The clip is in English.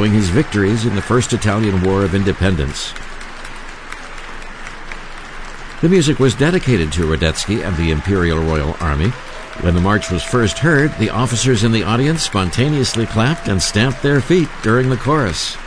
following his victories in the First Italian War of Independence. The music was dedicated to Radetzky and the Imperial Royal Army. When the march was first heard, the officers in the audience spontaneously clapped and stamped their feet during the chorus.